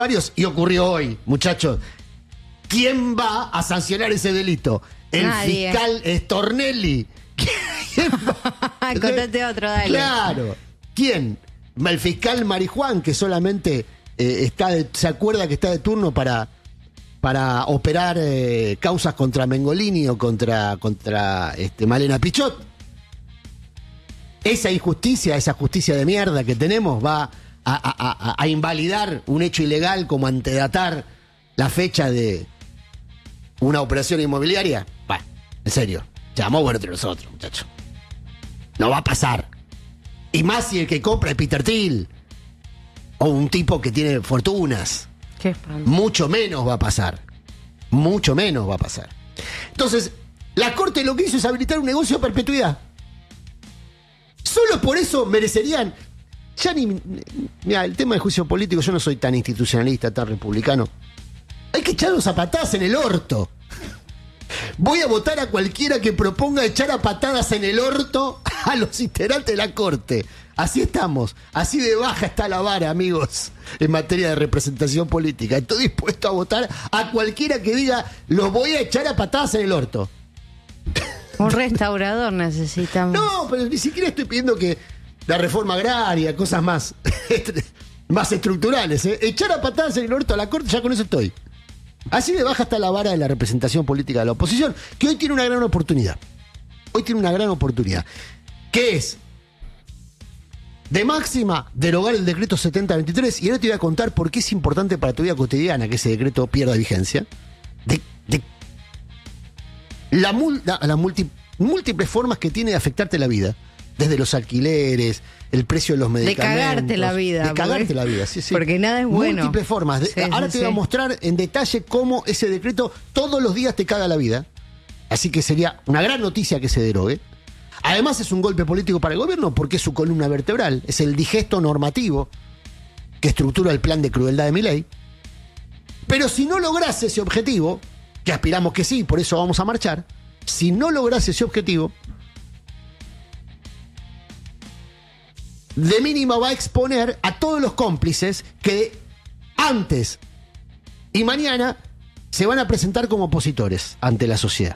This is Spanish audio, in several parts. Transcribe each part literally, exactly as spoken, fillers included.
varios y ocurrió hoy, muchachos. ¿Quién va a sancionar ese delito? El Nadie. fiscal Stornelli. ¿Quién va? Contate otro, dale. Claro. ¿Quién? El fiscal Marijuán, que solamente eh, está de- se acuerda que está de turno para, para operar eh, causas contra Mengolini o contra, contra este, Malena Pichot. Esa injusticia, esa justicia de mierda que tenemos va a, a- a- a invalidar un hecho ilegal como antedatar la fecha de una operación inmobiliaria. Bueno, en serio, llamó bueno entre nosotros, muchachos. No va a pasar. Y más si el que compra es Peter Thiel o un tipo que tiene fortunas. Qué espanto. Mucho menos va a pasar. Mucho menos va a pasar. Entonces, la Corte lo que hizo es habilitar un negocio a perpetuidad. Solo por eso merecerían. Ya ni. Mira, el tema del juicio político, yo no soy tan institucionalista, tan republicano. Hay que echarlos a patadas en el orto. Voy a votar a cualquiera que proponga echar a patadas en el orto a los integrantes de la Corte. Así estamos. Así de baja está la vara, amigos, en materia de representación política. Estoy dispuesto a votar a cualquiera que diga, los voy a echar a patadas en el orto. Un restaurador necesitamos. No, pero ni siquiera estoy pidiendo que la reforma agraria, cosas más, más estructurales. ¿eh? Echar a patadas en el orto a la Corte, ya con eso estoy. Así de baja está la vara de la representación política de la oposición, que hoy tiene una gran oportunidad. Hoy tiene una gran oportunidad. Que es, de máxima, derogar el decreto setenta veintitrés. Y ahora te voy a contar por qué es importante para tu vida cotidiana que ese decreto pierda vigencia. De, de la, mul- la, la multi- múltiples formas que tiene de afectarte la vida. Desde los alquileres, el precio de los De medicamentos. cagarte la vida. De cagarte porque- la vida, sí, sí. Porque nada es bueno. Múltiples formas. De- Sí, ahora sí, te voy a sí. mostrar en detalle cómo ese decreto todos los días te caga la vida. Así que sería una gran noticia que se derogue. Además es un golpe político para el gobierno porque es su columna vertebral. Es el digesto normativo que estructura el plan de crueldad de Milei. Pero si no lográs ese objetivo, que aspiramos que sí, por eso vamos a marchar, si no lográs ese objetivo, de mínima va a exponer a todos los cómplices que antes y mañana se van a presentar como opositores ante la sociedad.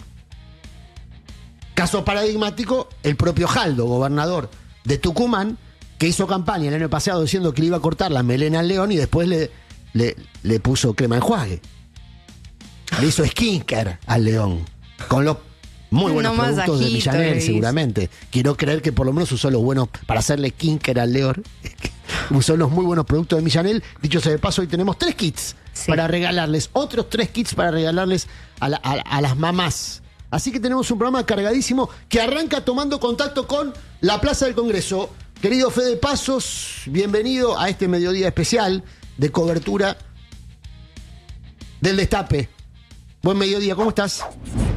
Caso paradigmático, el propio Jaldo, gobernador de Tucumán, que hizo campaña el año pasado diciendo que le iba a cortar la melena al león y después le, le, le puso crema enjuague. Le hizo skincare al león, con los muy buenos No, productos de masajito, Millanel, le hizo. seguramente. Quiero creer que por lo menos usó los buenos para hacerle skincare al león. Usó los muy buenos productos de Millanel. Dicho sea de paso, hoy tenemos tres kits Sí. para regalarles, otros tres kits para regalarles a, la- a- a las mamás. Así que tenemos un programa cargadísimo que arranca tomando contacto con la Plaza del Congreso. Querido Fede Pasos, bienvenido a este mediodía especial de cobertura del Destape. Buen mediodía, ¿cómo estás?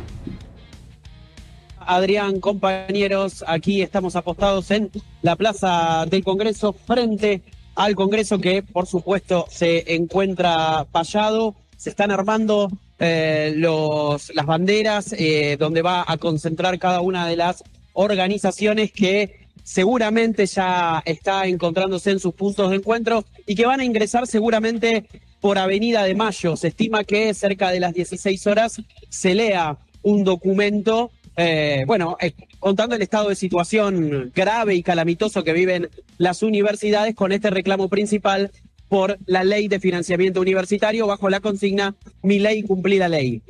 Adrián, compañeros, aquí estamos apostados en la Plaza del Congreso, frente al Congreso que, por supuesto, se encuentra vallado. Se están armando eh, los, las banderas eh, donde va a concentrar cada una de las organizaciones que seguramente ya está encontrándose en sus puntos de encuentro y que van a ingresar seguramente por Avenida de Mayo. Se estima que cerca de las dieciséis horas se lea un documento Eh, bueno, eh, contando el estado de situación grave y calamitoso que viven las universidades con este reclamo principal por la ley de financiamiento universitario bajo la consigna "Mi ley, cumplí la ley".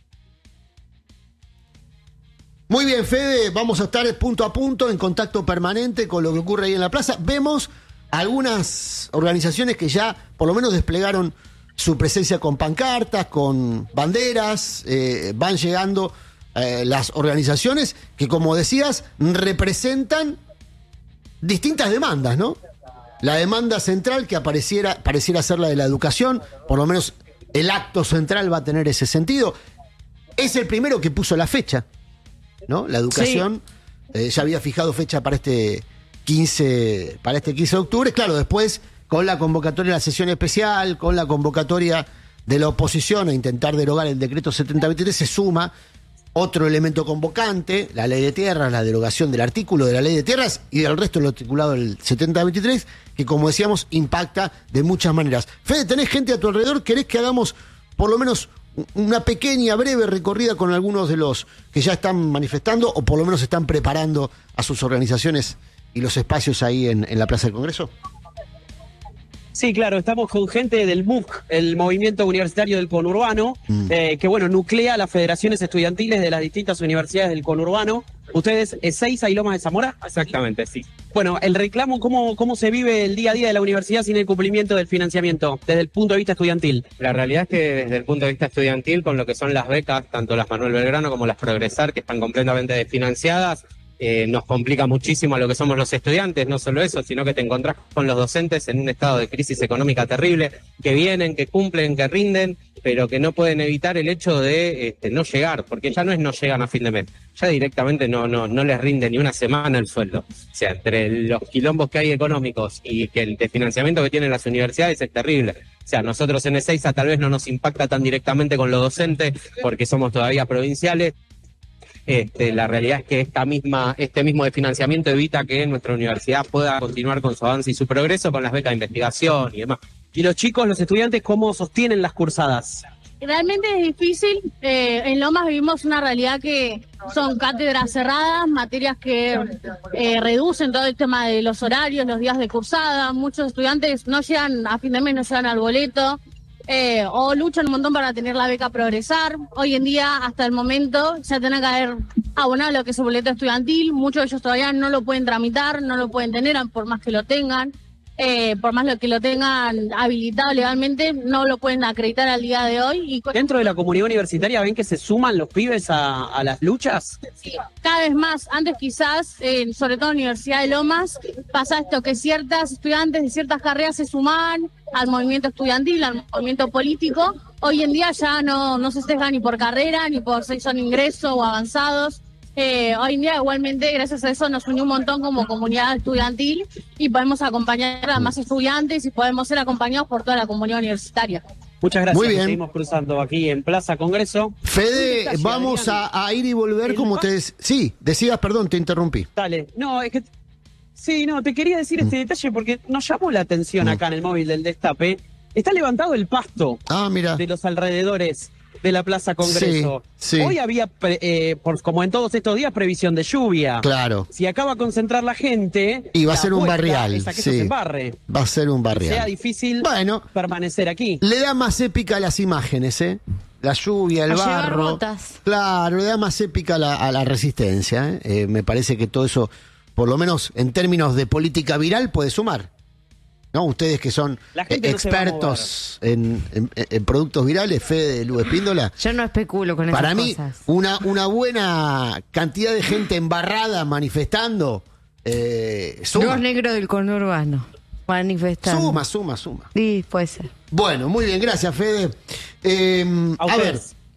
Muy bien, Fede, vamos a estar punto a punto en contacto permanente con lo que ocurre ahí en la plaza. Vemos algunas organizaciones que ya por lo menos desplegaron su presencia con pancartas, con banderas, eh, van llegando eh, las organizaciones que, como decías, representan distintas demandas, ¿no? La demanda central que apareciera, pareciera ser la de la educación, por lo menos el acto central va a tener ese sentido. Es el primero que puso la fecha, ¿no? La educación eh, ya había fijado fecha para este quince, para este quince de octubre. Claro, después con la convocatoria de la sesión especial, con la convocatoria de la oposición a intentar derogar el decreto setenta veintitrés, se suma otro elemento convocante, la ley de tierras, la derogación del artículo de la ley de tierras y del resto del articulado del setenta veintitrés, que como decíamos impacta de muchas maneras. Fede, ¿tenés gente a tu alrededor? ¿Querés que hagamos por lo menos una pequeña, breve recorrida con algunos de los que ya están manifestando o por lo menos están preparando a sus organizaciones y los espacios ahí en, en la Plaza del Congreso? Sí, claro, estamos con gente del M U C, el Movimiento Universitario del Conurbano, mm. eh, que bueno, nuclea las federaciones estudiantiles de las distintas universidades del conurbano. ¿Ustedes, Ezeiza y Lomas de Zamora? Exactamente, sí. Bueno, el reclamo, ¿cómo, ¿cómo se vive el día a día de la universidad sin el cumplimiento del financiamiento desde el punto de vista estudiantil? La realidad es que desde el punto de vista estudiantil, con lo que son las becas, tanto las Manuel Belgrano como las Progresar, que están completamente desfinanciadas, Eh, nos complica muchísimo a lo que somos los estudiantes, no solo eso, sino que te encontrás con los docentes en un estado de crisis económica terrible, que vienen, que cumplen, que rinden, pero que no pueden evitar el hecho de este, no llegar, porque ya no es no llegan a fin de mes, ya directamente no, no, no les rinde ni una semana el sueldo. O sea, entre los quilombos que hay económicos y que el desfinanciamiento que tienen las universidades es terrible. O sea, nosotros en Ezeiza tal vez no nos impacta tan directamente con los docentes, porque somos todavía provinciales. Este, la realidad es que esta misma, este mismo desfinanciamiento evita que nuestra universidad pueda continuar con su avance y su progreso con las becas de investigación y demás. ¿Y los chicos, los estudiantes, cómo sostienen las cursadas? Realmente es difícil. Eh, en Lomas vivimos una realidad que son cátedras cerradas, materias que eh, reducen todo el tema de los horarios, los días de cursada. Muchos estudiantes no llegan a fin de mes, no llegan al boleto. Eh, o luchan un montón para tener la beca Progresar. Hoy en día, hasta el momento, ya tienen que haber abonado lo que es el boleto estudiantil. Muchos de ellos todavía no lo pueden tramitar, no lo pueden tener, por más que lo tengan. Eh, por más lo que lo tengan habilitado legalmente, no lo pueden acreditar al día de hoy. Y ¿Dentro de la comunidad universitaria ven que se suman los pibes a, a las luchas? Sí, cada vez más. Antes quizás, eh, sobre todo en la Universidad de Lomas, pasa esto, que ciertas estudiantes de ciertas carreras se suman al movimiento estudiantil, al movimiento político. Hoy en día ya no, no se sesga ni por carrera, ni por si son ingresos o avanzados. Eh, hoy en día igualmente gracias a eso nos unió un montón como comunidad estudiantil y podemos acompañar a más estudiantes y podemos ser acompañados por toda la comunidad universitaria. Muchas gracias. Muy bien. Seguimos cruzando aquí en Plaza Congreso. Fede, vamos a, a ir y volver como te... Des... Sí, decías, perdón, te interrumpí. Dale, no, es que... Sí, no, te quería decir este detalle porque nos llamó la atención acá en el móvil del Destape. Está levantado el pasto ah, mira. de los alrededores de la Plaza Congreso. Sí, sí. Hoy había, eh, por, como en todos estos días, previsión de lluvia. Claro. Si acaba a concentrar la gente... Y va a ser un barrial. Es a que sí. eso se embarre. Va a ser un barrial. Sea difícil bueno, permanecer aquí. Le da más épica a las imágenes, ¿eh? La lluvia, el a llevar barro. botas. Claro, le da más épica a la, a la resistencia. ¿eh? Eh, me parece que todo eso, por lo menos en términos de política viral, puede sumar. ¿No? Ustedes que son eh, no expertos en, en, en productos virales, Fede, Lu Espíndola. Yo no especulo con esas Para mí, cosas. una, una buena cantidad de gente embarrada manifestando. Eh, suma. Dos negros del conurbano manifestando. Suma, suma, suma. Sí, puede ser. Bueno, muy bien, gracias, Fede. Eh, A a ver, ustedes.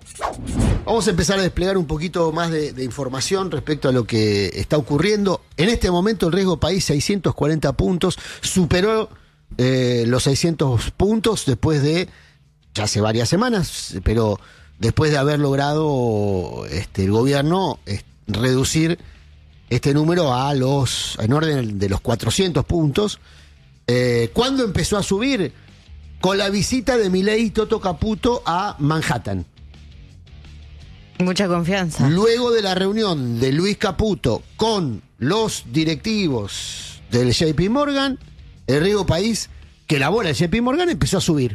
vamos a empezar a desplegar un poquito más de, de información respecto a lo que está ocurriendo. En este momento el riesgo país seiscientos cuarenta puntos, superó eh, los seiscientos puntos después de, ya hace varias semanas, pero después de haber logrado este, el gobierno es, reducir este número a los, en orden de los cuatrocientos puntos. Eh, ¿Cuándo empezó a subir? Con la visita de Milei y Toto Caputo a Manhattan. Mucha confianza. Luego de la reunión de Luis Caputo con los directivos del J P Morgan, el riesgo país que elabora el J P Morgan empezó a subir.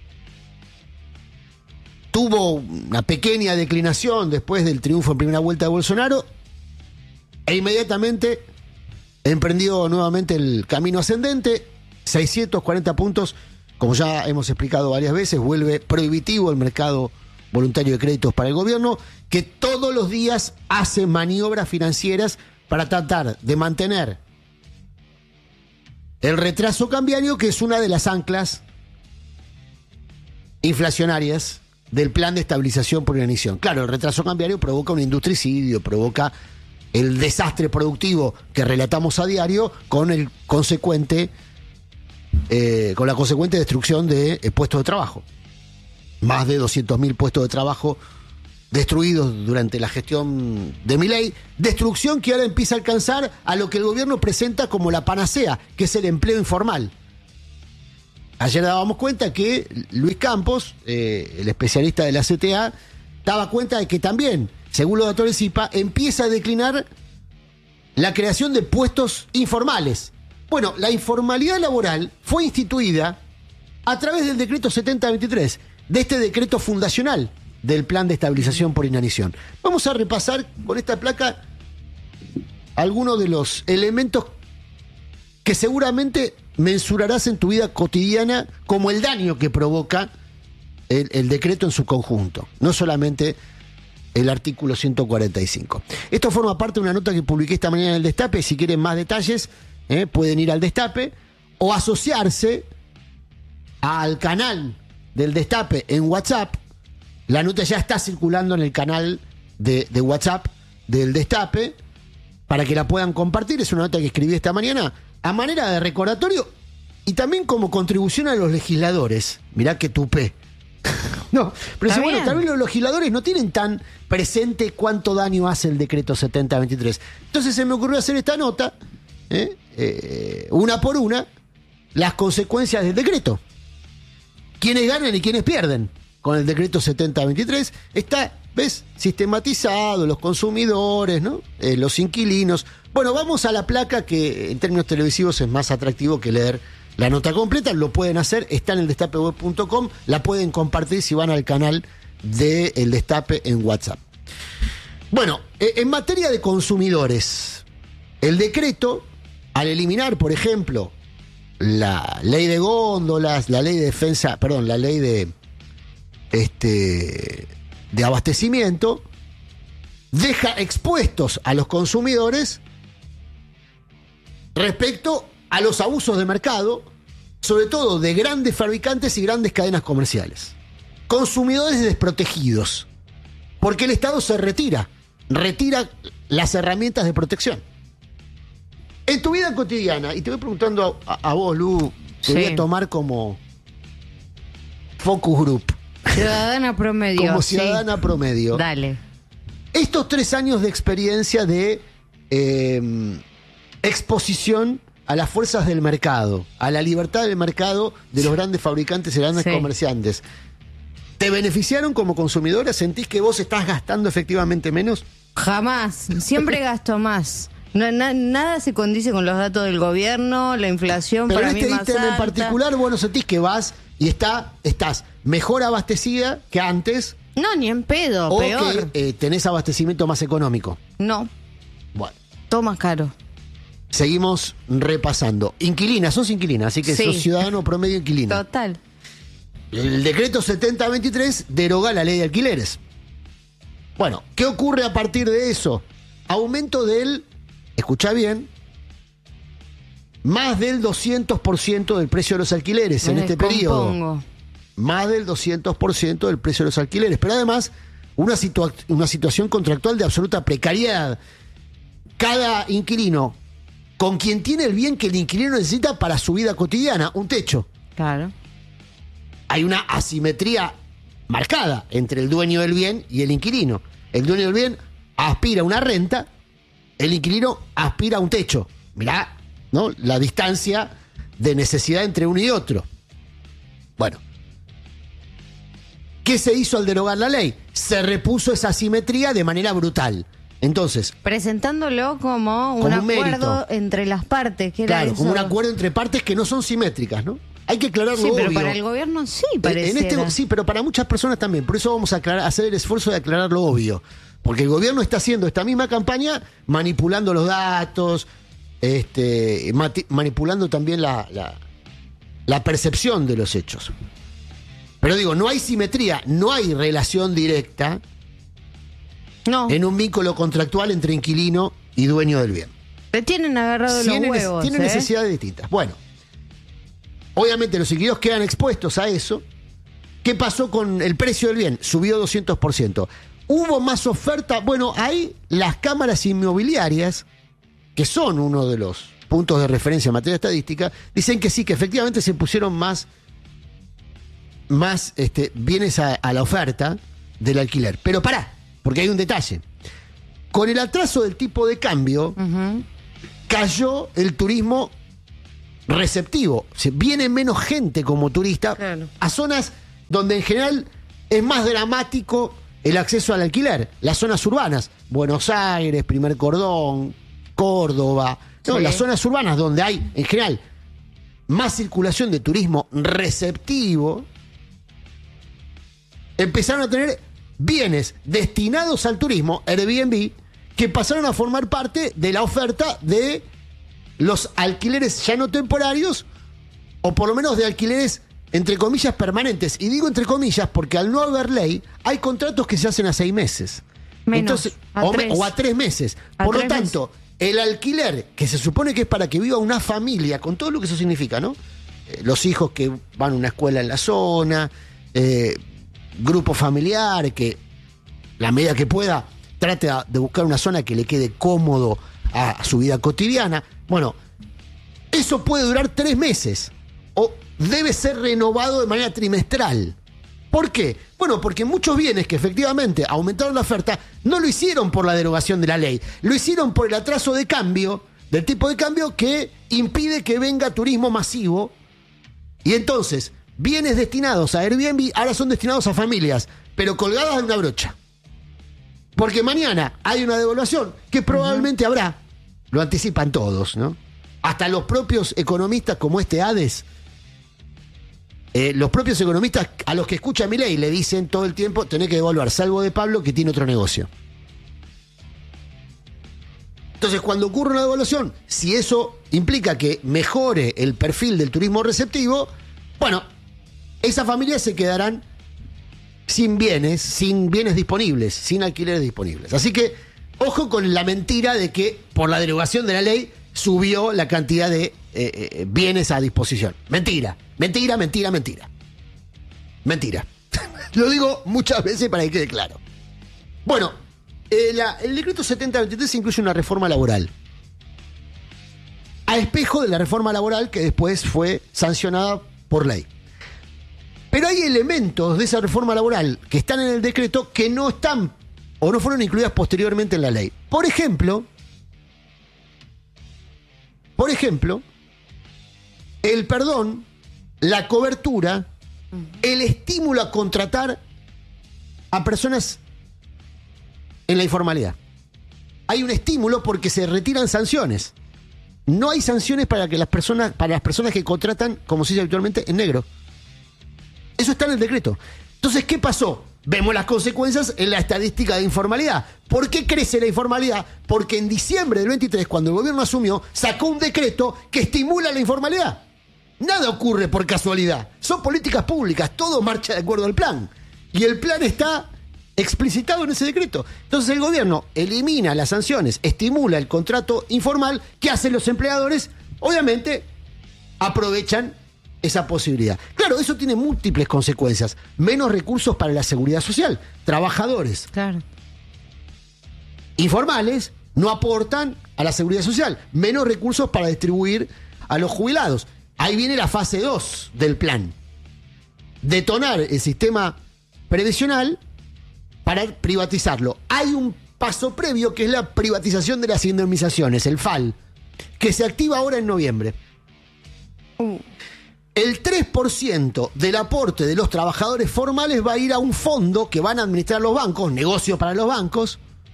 Tuvo una pequeña declinación después del triunfo en primera vuelta de Bolsonaro e inmediatamente emprendió nuevamente el camino ascendente. seiscientos cuarenta puntos, como ya hemos explicado varias veces, vuelve prohibitivo el mercado voluntario de créditos para el gobierno, que todos los días hace maniobras financieras para tratar de mantener el retraso cambiario, que es una de las anclas inflacionarias del plan de estabilización por inanición. Claro, el retraso cambiario provoca un industricidio, provoca el desastre productivo que relatamos a diario con el consecuente eh, con la consecuente destrucción de eh, puestos de trabajo. Más de doscientos mil puestos de trabajo destruidos durante la gestión de Milei, destrucción que ahora empieza a alcanzar a lo que el gobierno presenta como la panacea, que es el empleo informal. Ayer dábamos cuenta que Luis Campos, eh, el especialista de la C T A, daba cuenta de que también, según los datos del CIPA, empieza a declinar la creación de puestos informales. Bueno, la informalidad laboral fue instituida a través del decreto setenta veintitrés, de este decreto fundacional del Plan de Estabilización por Inanición. Vamos a repasar con esta placa algunos de los elementos que seguramente mensurarás en tu vida cotidiana como el daño que provoca el, el decreto en su conjunto, no solamente el artículo ciento cuarenta y cinco. Esto forma parte de una nota que publiqué esta mañana en el Destape. Si quieren más detalles, eh, pueden ir al Destape o asociarse al canal del Destape en WhatsApp. La nota ya está circulando en el canal de, de WhatsApp del Destape para que la puedan compartir. Es una nota que escribí esta mañana a manera de recordatorio y también como contribución a los legisladores. Mirá que tupé. No, pero si, bueno, también los legisladores no tienen tan presente cuánto daño hace el decreto setenta veintitrés. Entonces se me ocurrió hacer esta nota, ¿eh? Eh, una por una, las consecuencias del decreto. Quiénes ganan y quiénes pierden con el decreto setenta veintitrés. Está, ¿ves? Sistematizado, los consumidores, ¿no? Eh, los inquilinos. Bueno, vamos a la placa que en términos televisivos es más atractivo que leer la nota completa. Lo pueden hacer, está en el destape web punto com, la pueden compartir si van al canal de El Destape en WhatsApp. Bueno, en materia de consumidores, el decreto, al eliminar, por ejemplo, la ley de góndolas, la ley de defensa, perdón, la ley de este de abastecimiento, deja expuestos a los consumidores respecto a los abusos de mercado, sobre todo de grandes fabricantes y grandes cadenas comerciales. Consumidores desprotegidos, porque el Estado se retira, retira las herramientas de protección. En tu vida cotidiana, y te voy preguntando a, a, a vos, Lu, te Sí. voy a tomar como focus group, Ciudadana promedio. como sí. ciudadana promedio. Dale. Estos tres años de experiencia de eh, exposición a las fuerzas del mercado, a la libertad del mercado de los grandes fabricantes y grandes Sí. comerciantes, ¿te beneficiaron como consumidora? ¿Sentís que vos estás gastando efectivamente menos? Jamás. Siempre gasto más. No, na- nada se condice con los datos del gobierno, la inflación Pero para en mí este más ítem en alta. particular, vos no sentís que vas y está, estás mejor abastecida que antes, No, ni en pedo, o peor. que eh, tenés abastecimiento más económico. No, Bueno, todo más caro. seguimos repasando. Inquilina, sos inquilina, así que Sí. sos ciudadano promedio inquilino. Total. El decreto setenta veintitrés deroga la ley de alquileres. Bueno, ¿qué ocurre a partir de eso? Aumento del, escucha bien, más del doscientos por ciento del precio de los alquileres en Me este periodo. descompongo. Más del doscientos por ciento del precio de los alquileres. Pero además, una, situa- una situación contractual de absoluta precariedad. Cada inquilino, con quien tiene el bien que el inquilino necesita para su vida cotidiana, un techo. Claro. Hay una asimetría marcada entre el dueño del bien y el inquilino. El dueño del bien aspira a una renta, el inquilino aspira a un techo. Mirá, ¿no? La distancia de necesidad entre uno y otro. Bueno, ¿qué se hizo al derogar la ley? Se repuso esa asimetría de manera brutal. Entonces, Presentándolo como un Como un acuerdo mérito. entre las partes. Que era claro, eso. como un acuerdo entre partes que no son simétricas, ¿no? Hay que aclararlo, Sí, pero obvio. para el gobierno sí En parece. este, sí, pero para muchas personas también. Por eso vamos a aclarar- hacer el esfuerzo de aclarar lo obvio. Porque el gobierno está haciendo esta misma campaña manipulando los datos, este, mati- manipulando también la, la, la percepción de los hechos. Pero digo, no hay simetría, no hay relación directa No, en un vínculo contractual entre inquilino y dueño del bien. le tienen agarrado Tiene, los nece- huevos. tiene ¿eh? necesidades distintas. Bueno, obviamente los inquilinos quedan expuestos a eso. ¿Qué pasó con el precio del bien? Subió doscientos por ciento. ¿Hubo más oferta? Bueno, ahí las cámaras inmobiliarias, que son uno de los puntos de referencia en materia estadística, dicen que sí, que efectivamente se pusieron más, más este, bienes a, a la oferta del alquiler. Pero pará, porque hay un detalle. Con el atraso del tipo de cambio, uh-huh. cayó el turismo receptivo. O sea, viene menos gente como turista claro. a zonas donde en general es más dramático el acceso al alquiler. Las zonas urbanas, Buenos Aires, Primer Cordón, Córdoba, no, sí. las zonas urbanas donde hay en general más circulación de turismo receptivo, empezaron a tener bienes destinados al turismo, Airbnb, que pasaron a formar parte de la oferta de los alquileres ya no temporarios, o por lo menos de alquileres, entre comillas, permanentes. Y digo entre comillas porque al no haber ley, hay contratos que se hacen a seis meses. Menos, Entonces, a o, tres. o a tres meses. A por tres lo tanto, meses. El alquiler, que se supone que es para que viva una familia, con todo lo que eso significa, ¿no? Eh, los hijos que van a una escuela en la zona, eh, grupo familiar, que la medida que pueda trate de buscar una zona que le quede cómodo a, a su vida cotidiana. Bueno, eso puede durar tres meses o debe ser renovado de manera trimestral. ¿Por qué? Bueno, porque muchos bienes que efectivamente aumentaron la oferta no lo hicieron por la derogación de la ley, lo hicieron por el atraso de cambio, del tipo de cambio que impide que venga turismo masivo. Y entonces, bienes destinados a Airbnb ahora son destinados a familias, pero colgadas de una brocha. Porque mañana hay una devaluación que probablemente uh-huh. habrá. Lo anticipan todos, ¿no? Hasta los propios economistas como este Hades. Eh, los propios economistas a los que escucha Milei le dicen todo el tiempo: tenés que devaluar, salvo de Pablo que tiene otro negocio. Entonces, cuando ocurre una devaluación, si eso implica que mejore el perfil del turismo receptivo, bueno, esas familias se quedarán sin bienes, sin bienes disponibles, sin alquileres disponibles. Así que, ojo con la mentira de que por la derogación de la ley subió la cantidad de eh, eh, bienes a disposición. Mentira, mentira, mentira, mentira. Mentira. Lo digo muchas veces para que quede claro. Bueno, eh, la, el decreto setenta veintitrés incluye una reforma laboral. A espejo de la reforma laboral que después fue sancionada por ley. Pero hay elementos de esa reforma laboral que están en el decreto que no están o no fueron incluidas posteriormente en la ley. Por ejemplo, por ejemplo, el perdón, la cobertura, el estímulo a contratar a personas en la informalidad. Hay un estímulo porque se retiran sanciones. No hay sanciones para que las personas, para las personas que contratan, como se dice habitualmente, en negro. Eso está en el decreto. Entonces, ¿qué pasó? Vemos las consecuencias en la estadística de informalidad. ¿Por qué crece la informalidad? Porque en diciembre del veintitrés, cuando el gobierno asumió, sacó un decreto que estimula la informalidad. Nada ocurre por casualidad. Son políticas públicas, todo marcha de acuerdo al plan. Y el plan está explicitado en ese decreto. Entonces el gobierno elimina las sanciones, estimula el contrato informal. ¿Qué hacen los empleadores? Obviamente aprovechan esa posibilidad. Claro, eso tiene múltiples consecuencias. Menos recursos para la seguridad social. Trabajadores claro. informales no aportan a la seguridad social. Menos recursos para distribuir a los jubilados. Ahí viene la fase dos del plan. Detonar el sistema previsional para privatizarlo. Hay un paso previo que es la privatización de las indemnizaciones, el F A L, que se activa ahora en noviembre. Uh. El tres por ciento del aporte de los trabajadores formales va a ir a un fondo que van a administrar los bancos, negocio para los bancos,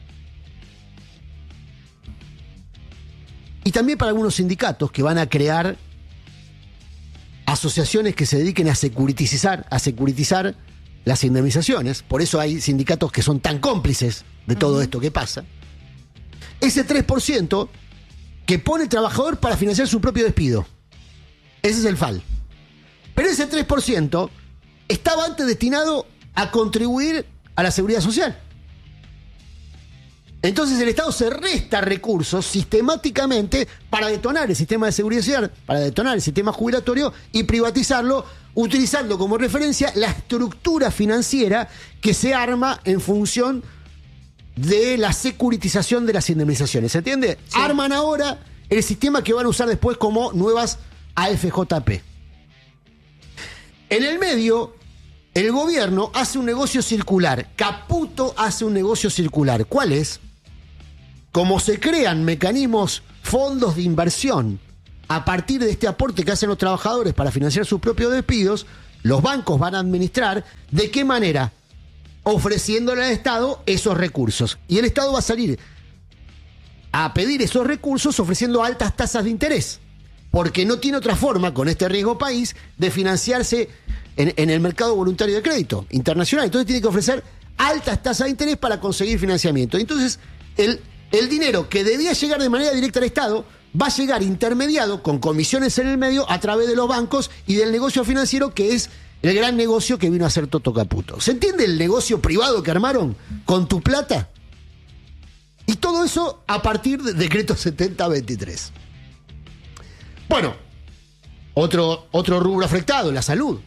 y también para algunos sindicatos que van a crear asociaciones que se dediquen a securitizar, a securitizar las indemnizaciones. Por eso hay sindicatos que son tan cómplices de todo uh-huh. esto que pasa. Ese tres por ciento que pone el trabajador para financiar su propio despido. Ese es el F A L. Pero ese tres por ciento estaba antes destinado a contribuir a la seguridad social. Entonces el Estado se resta recursos sistemáticamente para detonar el sistema de seguridad social, para detonar el sistema jubilatorio y privatizarlo, utilizando como referencia la estructura financiera que se arma en función de la securitización de las indemnizaciones. ¿Se entiende? Sí. Arman ahora el sistema que van a usar después como nuevas A F J P. En el medio el gobierno hace un negocio circular. Caputo hace un negocio circular. ¿Cuál es? Como se crean mecanismos, fondos de inversión a partir de este aporte que hacen los trabajadores para financiar sus propios despidos, los bancos van a administrar. ¿De qué manera? Ofreciéndole al Estado esos recursos. Y el Estado va a salir a pedir esos recursos ofreciendo altas tasas de interés, porque no tiene otra forma, con este riesgo país, de financiarse en, en el mercado voluntario de crédito internacional. Entonces tiene que ofrecer altas tasas de interés para conseguir financiamiento. Entonces el, el dinero que debía llegar de manera directa al Estado va a llegar intermediado con comisiones en el medio a través de los bancos y del negocio financiero, que es el gran negocio que vino a hacer Toto Caputo. ¿Se entiende el negocio privado que armaron con tu plata? Y todo eso a partir del decreto setenta veintitrés. Bueno, otro, otro rubro afectado, la salud.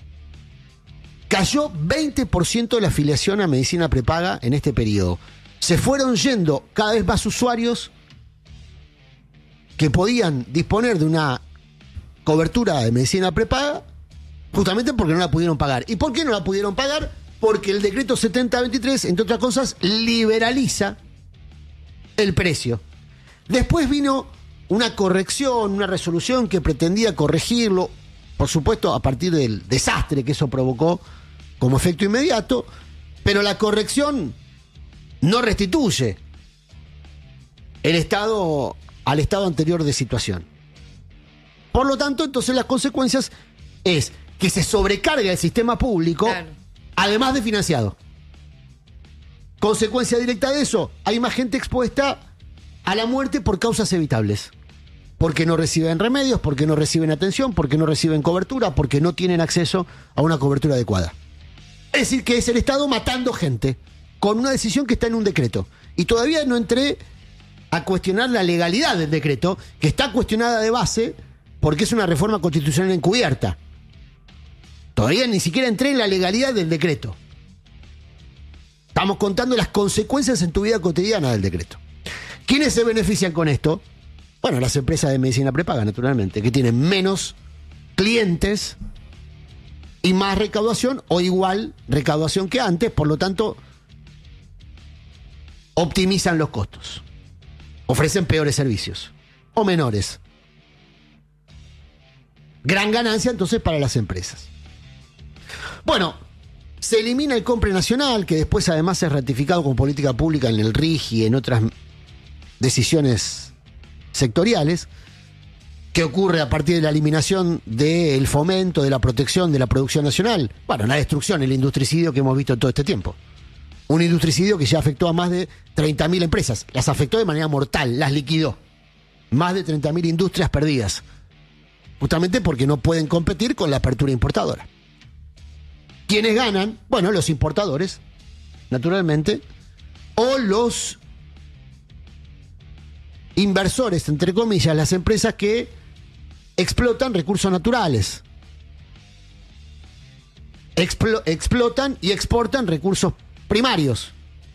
Cayó veinte por ciento de la afiliación a medicina prepaga en este periodo. Se fueron yendo cada vez más usuarios que podían disponer de una cobertura de medicina prepaga, justamente porque no la pudieron pagar. ¿Y por qué no la pudieron pagar? Porque el decreto setenta veintitrés, entre otras cosas, liberaliza el precio. Después vino una corrección, una resolución que pretendía corregirlo, por supuesto a partir del desastre que eso provocó como efecto inmediato, pero la corrección no restituye el estado al estado anterior de situación. Por lo tanto, entonces las consecuencias es que se sobrecarga el sistema público, claro, además de financiado. Consecuencia directa de eso, hay más gente expuesta a la muerte por causas evitables. Porque no reciben remedios, porque no reciben atención, porque no reciben cobertura, porque no tienen acceso a una cobertura adecuada. Es decir, que es el Estado matando gente con una decisión que está en un decreto. Y todavía no entré a cuestionar la legalidad del decreto, que está cuestionada de base porque es una reforma constitucional encubierta. Todavía ni siquiera entré en la legalidad del decreto. Estamos contando las consecuencias en tu vida cotidiana del decreto. ¿Quiénes se benefician con esto? Bueno, las empresas de medicina prepaga, naturalmente, que tienen menos clientes y más recaudación o igual recaudación que antes, por lo tanto, optimizan los costos. Ofrecen peores servicios o menores. Gran ganancia entonces para las empresas. Bueno, se elimina el compre nacional, que después además es ratificado como política pública en el R I G y en otras decisiones sectoriales, que ocurre a partir de la eliminación del fomento, de la protección de la producción nacional. Bueno, la destrucción, el industricidio que hemos visto todo este tiempo. Un industricidio que ya afectó a más de treinta mil empresas. Las afectó de manera mortal, las liquidó. Más de treinta mil industrias perdidas. Justamente porque no pueden competir con la apertura importadora. ¿Quiénes ganan? Bueno, los importadores, naturalmente, o los inversores, entre comillas, las empresas que explotan recursos naturales. Explo- explotan y exportan recursos primarios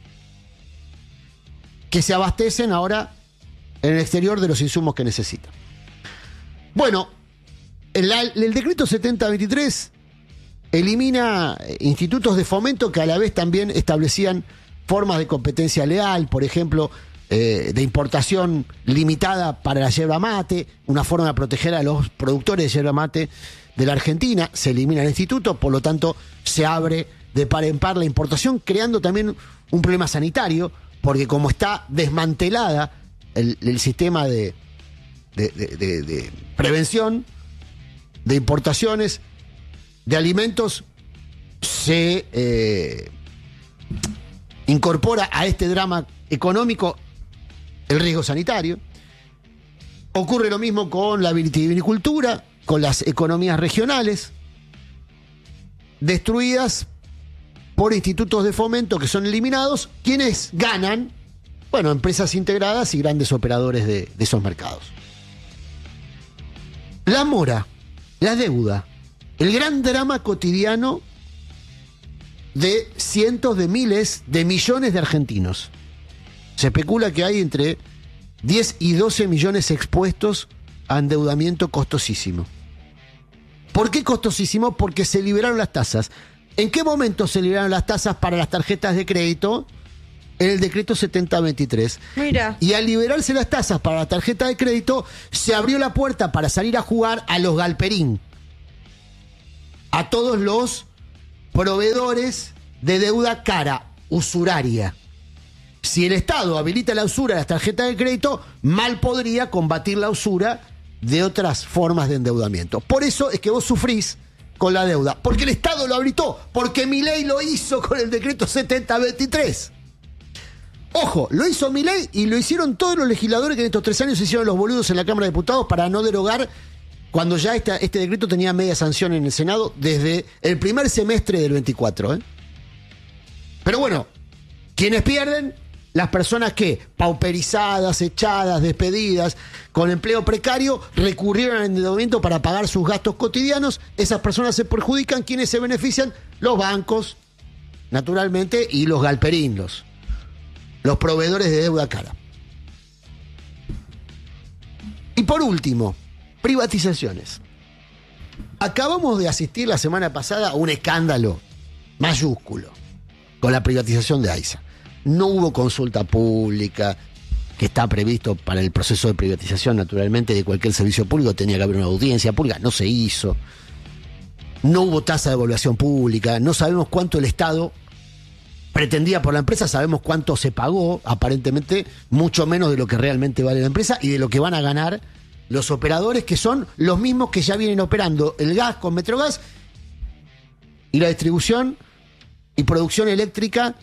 que se abastecen ahora en el exterior de los insumos que necesitan. Bueno, el, el decreto setenta veintitrés elimina institutos de fomento que a la vez también establecían formas de competencia leal, por ejemplo, eh, de importación limitada para la yerba mate, una forma de proteger a los productores de yerba mate de la Argentina. Se elimina el instituto, por lo tanto se abre de par en par la importación, creando también un problema sanitario, porque como está desmantelada el, el sistema de, de, de, de, de prevención de importaciones de alimentos, se eh, incorpora a este drama económico el riesgo sanitario. Ocurre lo mismo con la vitivinicultura, con las economías regionales, destruidas por institutos de fomento que son eliminados. ¿Quiénes ganan? Bueno, empresas integradas y grandes operadores de, de esos mercados. La mora, la deuda, el gran drama cotidiano de cientos de miles de millones de argentinos. Se especula que hay entre diez y doce millones expuestos a endeudamiento costosísimo. ¿Por qué costosísimo? Porque se liberaron las tasas. ¿En qué momento se liberaron las tasas para las tarjetas de crédito? En el decreto setenta veintitrés. Mira. Y al liberarse las tasas para la tarjeta de crédito, se abrió la puerta para salir a jugar a los galperín. A todos los proveedores de deuda cara, usuraria. Si el Estado habilita la usura de las tarjetas de crédito, mal podría combatir la usura de otras formas de endeudamiento. Por eso es que vos sufrís con la deuda. Porque el Estado lo habilitó. Porque Milei lo hizo con el decreto setenta veintitrés. Ojo, lo hizo Milei y lo hicieron todos los legisladores que en estos tres años se hicieron los boludos en la Cámara de Diputados para no derogar cuando ya este, este decreto tenía media sanción en el Senado desde el primer semestre del veinticuatro. ¿eh? Pero bueno, ¿quiénes pierden? Las personas que, pauperizadas, echadas, despedidas, con empleo precario, recurrieron al endeudamiento para pagar sus gastos cotidianos. Esas personas se perjudican. ¿Quiénes se benefician? Los bancos, naturalmente, y los galperinos. Los proveedores de deuda cara. Y por último, privatizaciones. Acabamos de asistir la semana pasada a un escándalo mayúsculo con la privatización de AISA. No hubo consulta pública, que está previsto para el proceso de privatización, naturalmente, de cualquier servicio público. Tenía que haber una audiencia pública, no se hizo. No hubo tasa de evaluación pública, no sabemos cuánto el Estado pretendía por la empresa, sabemos cuánto se pagó, aparentemente mucho menos de lo que realmente vale la empresa y de lo que van a ganar los operadores, que son los mismos que ya vienen operando el gas con Metrogas y la distribución y producción eléctrica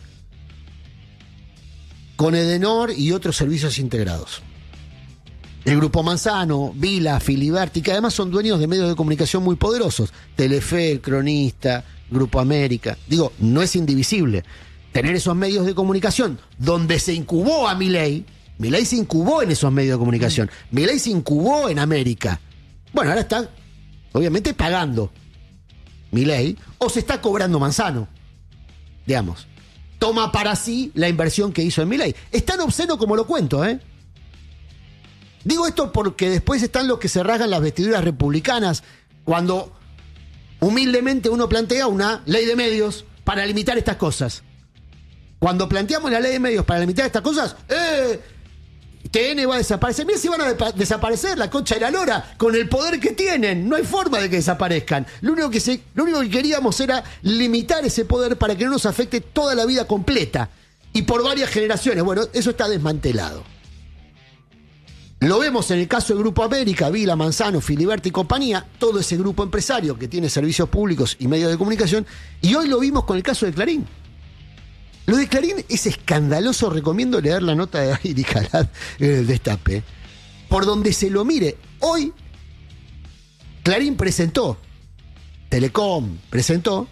con Edenor y otros servicios integrados. El Grupo Manzano, Vila, Filiberti, que además son dueños de medios de comunicación muy poderosos, Telefe, El Cronista, Grupo América. Digo, no es indivisible tener esos medios de comunicación donde se incubó a Milei. Milei se incubó en esos medios de comunicación. Milei se incubó en América. Bueno, ahora está, obviamente, pagando Milei, o se está cobrando Manzano, digamos. Toma para sí la inversión que hizo en Milei. Es tan obsceno como lo cuento, ¿eh? Digo esto porque después están los que se rasgan las vestiduras republicanas cuando humildemente uno plantea una ley de medios para limitar estas cosas. Cuando planteamos la ley de medios para limitar estas cosas, ¡eh! T N va a desaparecer. Mira si van a de- desaparecer la concha de la lora con el poder que tienen. No hay forma de que desaparezcan. Lo único que, se, lo único que queríamos era limitar ese poder para que no nos afecte toda la vida completa y por varias generaciones. Bueno, eso está desmantelado. Lo vemos en el caso del Grupo América, Vila, Manzano, Filiberti y compañía, todo ese grupo empresario que tiene servicios públicos y medios de comunicación, y hoy lo vimos con el caso de Clarín. Lo de Clarín es escandaloso, recomiendo leer la nota de Airi Calad en el Destape. Por donde se lo mire, hoy Clarín presentó, Telecom presentó,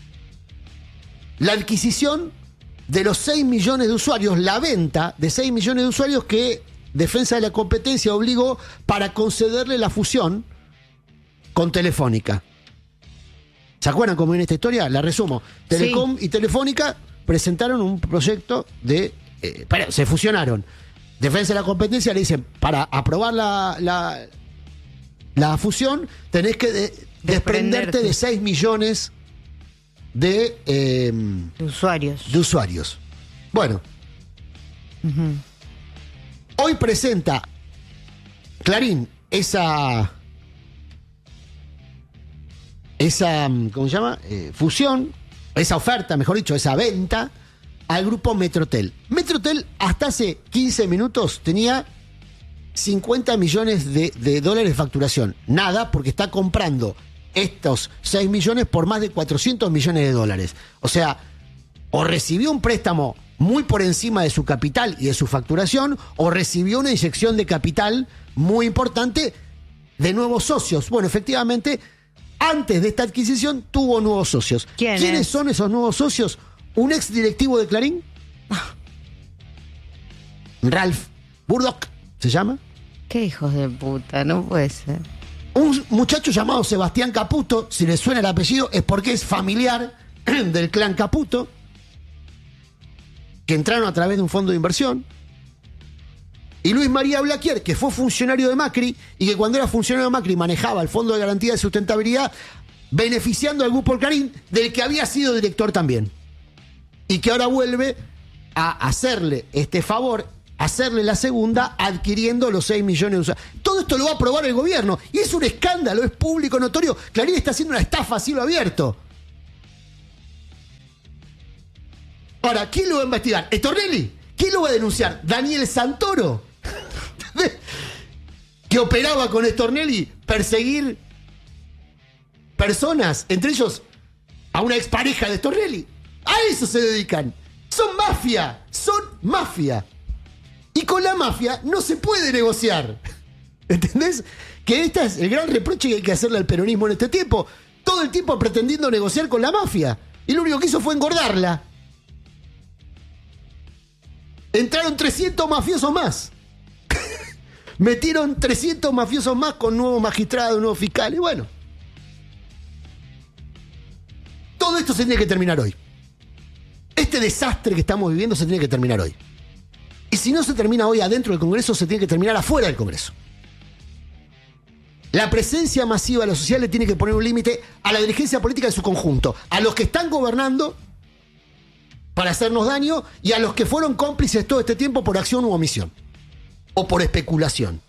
la adquisición de los seis millones de usuarios, la venta de seis millones de usuarios que Defensa de la Competencia obligó para concederle la fusión con Telefónica. ¿Se acuerdan cómo viene esta historia? La resumo. Telecom sí. y Telefónica presentaron un proyecto de... Eh, para, se fusionaron. Defensa de la Competencia le dicen, para aprobar la, la, la fusión, tenés que de, desprenderte de seis millones de, eh, de usuarios. De usuarios. Bueno. Uh-huh. Hoy presenta Clarín esa... esa, ¿cómo se llama? Eh, fusión, esa oferta, mejor dicho, esa venta al grupo Metrotel. Metrotel hasta hace quince minutos tenía cincuenta millones de, de dólares de facturación. Nada, porque está comprando estos seis millones por más de cuatrocientos millones de dólares. O sea, o recibió un préstamo muy por encima de su capital y de su facturación, o recibió una inyección de capital muy importante de nuevos socios. Bueno, efectivamente, antes de esta adquisición tuvo nuevos socios. ¿Quién ¿Quiénes es? son esos nuevos socios? Un ex directivo de Clarín, Ralph Burdock, ¿se llama? Qué hijos de puta, no puede ser. Un muchacho llamado Sebastián Caputo, si le suena el apellido, es porque es familiar del clan Caputo, que entraron a través de un fondo de inversión. Y Luis María Blaquier, que fue funcionario de Macri y que cuando era funcionario de Macri manejaba el Fondo de Garantía de Sustentabilidad, beneficiando al Grupo Clarín, del que había sido director también. Y que ahora vuelve a hacerle este favor, hacerle la segunda, adquiriendo los seis millones de usuarios. Todo esto lo va a aprobar el gobierno. Y es un escándalo, es público, notorio. Clarín está haciendo una estafa a cielo abierto. Ahora, ¿quién lo va a investigar? ¿Stornelli? ¿Quién lo va a denunciar? ¿Daniel Santoro? Que operaba con Stornelli perseguir personas, entre ellos a una expareja de Stornelli. A eso se dedican. Son mafia, son mafia. Y con la mafia no se puede negociar. ¿Entendés? Que este es el gran reproche que hay que hacerle al peronismo en este tiempo. Todo el tiempo pretendiendo negociar con la mafia. Y lo único que hizo fue engordarla. Entraron trescientos mafiosos más. Metieron trescientos mafiosos más con nuevos magistrados, nuevos fiscales. Bueno. Todo esto se tiene que terminar hoy. Este desastre que estamos viviendo se tiene que terminar hoy. Y si no se termina hoy adentro del Congreso, se tiene que terminar afuera del Congreso. La presencia masiva de la sociedad le tiene que poner un límite a la dirigencia política en su conjunto. A los que están gobernando para hacernos daño y a los que fueron cómplices todo este tiempo por acción u omisión. O por especulación.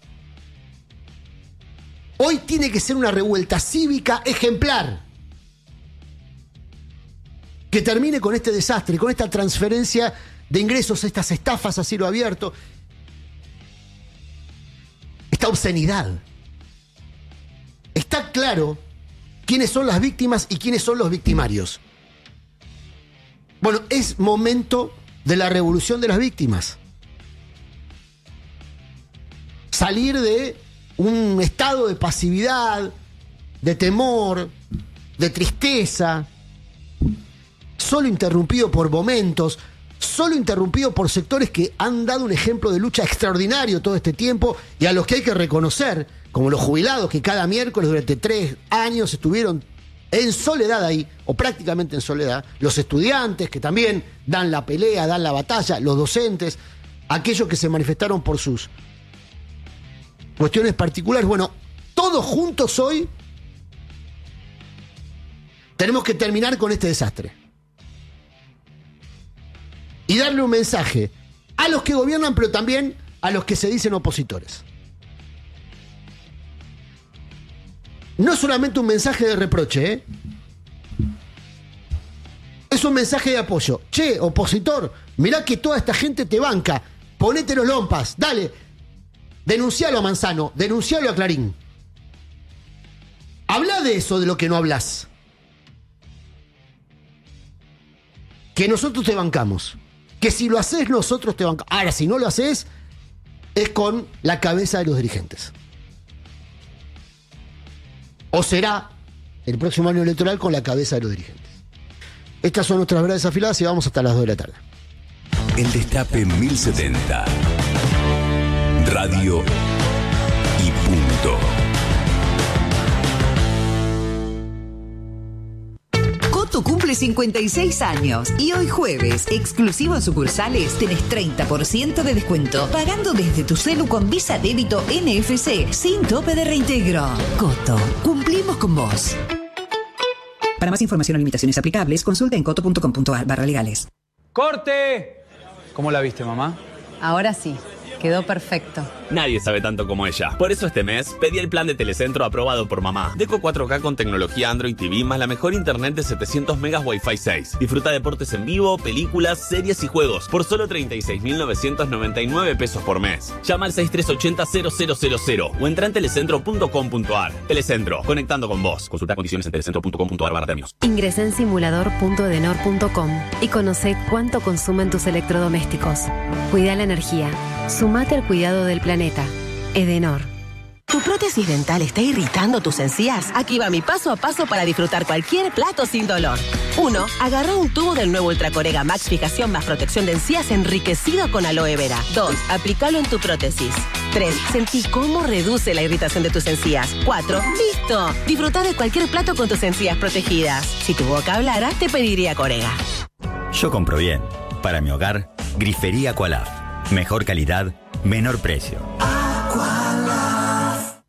Hoy tiene que ser una revuelta cívica ejemplar. Que termine con este desastre, con esta transferencia de ingresos, estas estafas a cielo abierto, esta obscenidad. Está claro quiénes son las víctimas y quiénes son los victimarios. Bueno, es momento de la revolución de las víctimas. Salir de un estado de pasividad, de temor, de tristeza, solo interrumpido por momentos, solo interrumpido por sectores que han dado un ejemplo de lucha extraordinario todo este tiempo y a los que hay que reconocer, como los jubilados que cada miércoles durante tres años estuvieron en soledad ahí, o prácticamente en soledad, los estudiantes que también dan la pelea, dan la batalla, los docentes, aquellos que se manifestaron por sus cuestiones particulares. Bueno, todos juntos hoy tenemos que terminar con este desastre. Y darle un mensaje a los que gobiernan, pero también a los que se dicen opositores. No solamente un mensaje de reproche, ¿eh? Es un mensaje de apoyo. Che, opositor, mirá que toda esta gente te banca. Ponete los lompas, dale. Denuncialo a Manzano, denuncialo a Clarín. Habla de eso, de lo que no hablas. Que nosotros te bancamos. Que si lo haces, nosotros te bancamos. Ahora, si no lo haces, es con la cabeza de los dirigentes. O será el próximo año electoral con la cabeza de los dirigentes. Estas son nuestras verdades afiladas y vamos hasta las dos de la tarde. El Destape mil setenta. Radio y punto. Coto cumple cincuenta y seis años y hoy jueves, exclusivo en sucursales, tenés treinta por ciento de descuento pagando desde tu celu con Visa Débito N F C sin tope de reintegro. Coto, cumplimos con vos. Para más información o limitaciones aplicables, consulta en coto punto com punto ar barra legales. ¡Corte! ¿Cómo la viste, mamá? Ahora sí. Quedó perfecto. Nadie sabe tanto como ella. Por eso este mes pedí el plan de Telecentro aprobado por mamá. Deco cuatro K con tecnología Android T V más la mejor internet de setecientos megas Wi-Fi seis. Disfruta deportes en vivo, películas, series y juegos por solo treinta y seis mil novecientos noventa y nueve pesos por mes. Llama al seis tres ocho cero cero cero cero cero o entra en telecentro punto com punto ar. Telecentro, conectando con vos. Consulta condiciones en telecentro punto com punto ar barra términos. Ingresá en simulador punto edenor punto com y conoce cuánto consumen tus electrodomésticos. Cuida la energía. Sumate al cuidado del planeta. Edenor. ¿Tu prótesis dental está irritando tus encías? Aquí va mi paso a paso para disfrutar cualquier plato sin dolor. uno. Agarra un tubo del nuevo Ultracorega Max Fijación más protección de encías enriquecido con aloe vera. dos. Aplícalo en tu prótesis. tres. Sentí cómo reduce la irritación de tus encías. cuatro. ¡Listo! Disfruta de cualquier plato con tus encías protegidas. Si tu boca hablara, te pediría Corega. Yo compro bien. Para mi hogar, Grifería Aqualaf. Mejor calidad, menor precio.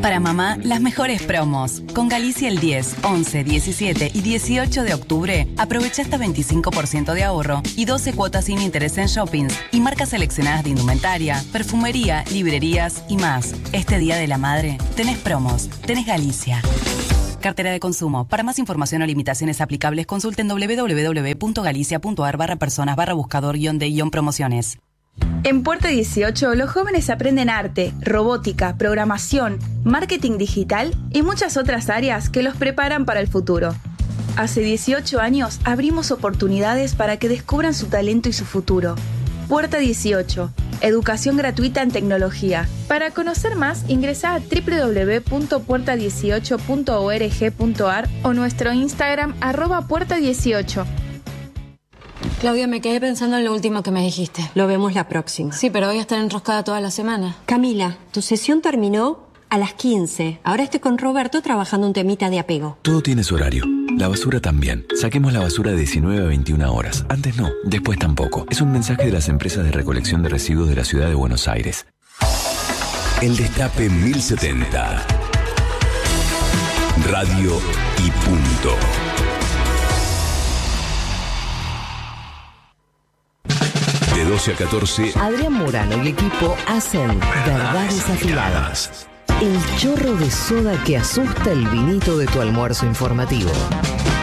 Para mamá, las mejores promos. Con Galicia el diez, once, diecisiete y dieciocho de octubre, aprovecha hasta veinticinco por ciento de ahorro y doce cuotas sin interés en shoppings y marcas seleccionadas de indumentaria, perfumería, librerías y más. Este Día de la Madre, tenés promos, tenés Galicia. Cartera de consumo. Para más información o limitaciones aplicables, consulten doble u doble u doble u punto galicia punto a r barra personas barra buscador guión de guión promociones. En Puerta dieciocho, los jóvenes aprenden arte, robótica, programación, marketing digital y muchas otras áreas que los preparan para el futuro. Hace dieciocho años abrimos oportunidades para que descubran su talento y su futuro. Puerta dieciocho, educación gratuita en tecnología. Para conocer más, ingresa a doble u doble u doble u punto puerta dieciocho punto org punto a r o nuestro Instagram arroba puerta dieciocho. Claudia, me quedé pensando en lo último que me dijiste. Lo vemos la próxima. Sí, pero voy a estar enroscada toda la semana. Camila, tu sesión terminó a las quince. Ahora estoy con Roberto trabajando un temita de apego. Todo tiene su horario. La basura también. Saquemos la basura de diecinueve a veintiuna horas. Antes no, después tampoco. Es un mensaje de las empresas de recolección de residuos de la ciudad de Buenos Aires. El Destape mil setenta. Radio y punto. De doce a catorce. Adrián Murano y equipo hacen Verdades Afiladas. El chorro de soda que asusta el vinito de tu almuerzo informativo.